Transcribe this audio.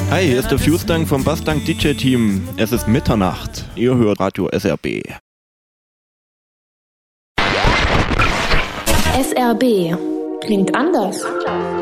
Hi, hier ist der Fuse-Dank vom Bassdank DJ-Team. Es ist Mitternacht. Ihr hört Radio SRB. SRB klingt anders.